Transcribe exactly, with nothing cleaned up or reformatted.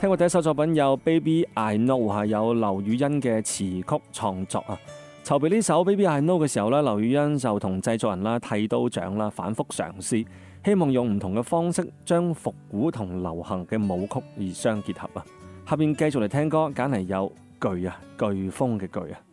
聽過第一首作品有 Baby I Know 係有劉雨欣嘅詞曲創作啊。籌備呢首 Baby I Know 嘅時候咧，劉雨欣就同製作人啦、剃刀獎啦反覆嘗試，希望用唔同嘅方式將復古同流行嘅舞曲而相結合啊。下邊繼續嚟聽歌，揀嚟有巨啊颶風嘅巨啊。